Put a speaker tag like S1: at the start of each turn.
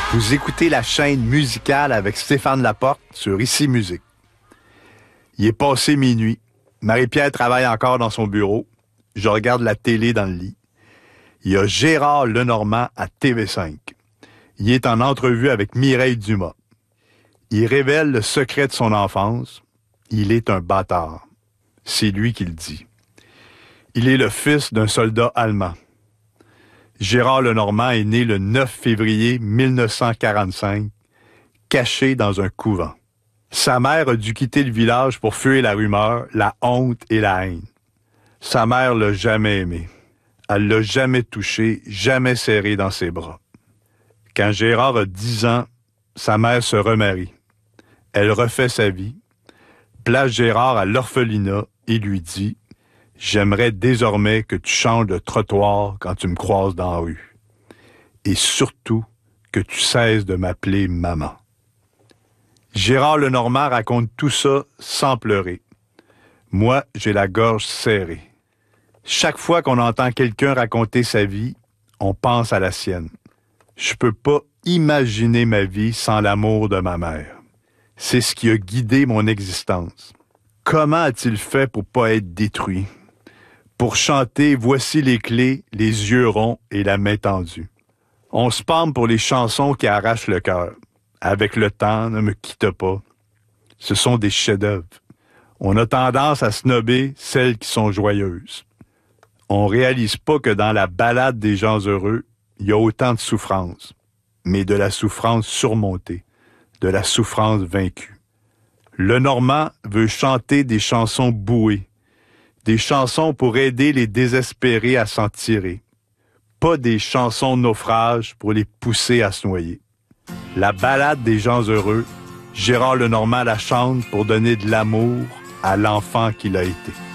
S1: Vous écoutez la chaîne musicale avec Stéphane Laporte sur Ici Musique. Il est passé minuit. Marie-Pierre travaille encore dans son bureau. Je regarde la télé dans le lit. Il y a Gérard Lenormand à TV5. Il est en entrevue avec Mireille Dumas. Il révèle le secret de son enfance. Il est un bâtard. C'est lui qui le dit. Il est le fils d'un soldat allemand. Gérard Lenormand est né le 9 février 1945, caché dans un couvent. Sa mère a dû quitter le village pour fuir la rumeur, la honte et la haine. Sa mère l'a jamais aimé. Elle l'a jamais touché, jamais serré dans ses bras. Quand Gérard a 10 ans, sa mère se remarie. Elle refait sa vie, place Gérard à l'orphelinat et lui dit « J'aimerais désormais que tu changes de trottoir quand tu me croises dans la rue. Et surtout, que tu cesses de m'appeler maman. » Gérard Lenormand raconte tout ça sans pleurer. Moi, j'ai la gorge serrée. Chaque fois qu'on entend quelqu'un raconter sa vie, on pense à la sienne. Je peux pas imaginer ma vie sans l'amour de ma mère. C'est ce qui a guidé mon existence. Comment a-t-il fait pour pas être détruit? Pour chanter « Voici les clés, les yeux ronds et la main tendue ». On se pâme pour les chansons qui arrachent le cœur. « Avec le temps, ne me quitte pas ». Ce sont des chefs-d'œuvre. On a tendance à snobber celles qui sont joyeuses. On réalise pas que dans la ballade des gens heureux, il y a autant de souffrance, mais de la souffrance surmontée, de la souffrance vaincue. Lenormand veut chanter des chansons bouées, des chansons pour aider les désespérés à s'en tirer, pas des chansons naufrages pour les pousser à se noyer. La ballade des gens heureux, Gérard Lenormand la chante pour donner de l'amour à l'enfant qu'il a été.